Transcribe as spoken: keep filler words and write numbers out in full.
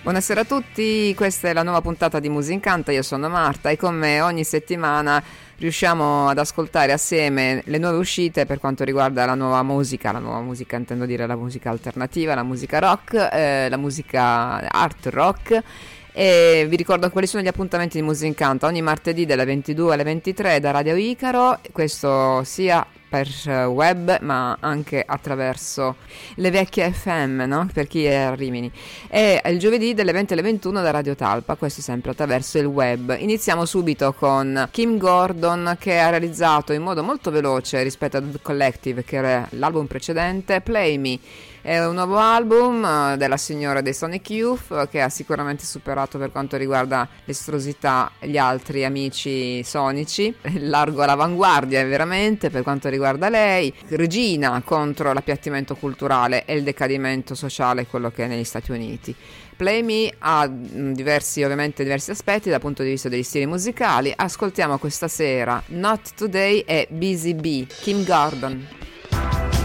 Buonasera a tutti, questa è la nuova puntata di Musincanta, io sono Marta e con me ogni settimana riusciamo ad ascoltare assieme le nuove uscite per quanto riguarda la nuova musica, la nuova musica intendo dire la musica alternativa, la musica rock, eh, la musica art rock. E vi ricordo quali sono gli appuntamenti di Musincanta ogni martedì dalle ventidue alle ventitré da Radio Icaro, questo sia per web ma anche attraverso le vecchie F M, no? Per chi è a Rimini, e il giovedì dalle venti alle ventuno da Radio Talpa, questo sempre attraverso il web. Iniziamo subito con Kim Gordon, che ha realizzato in modo molto veloce rispetto a The Collective, che era l'album precedente, Play Me. È un nuovo album della signora dei Sonic Youth, che ha sicuramente superato per quanto riguarda l'estrosità gli altri amici sonici, largo all'avanguardia veramente per quanto riguarda lei, regina contro l'appiattimento culturale e il decadimento sociale, quello che è negli Stati Uniti. Play Me ha diversi, ovviamente diversi aspetti dal punto di vista degli stili musicali. Ascoltiamo questa sera Not Today e Busy Bee, Kim Gordon.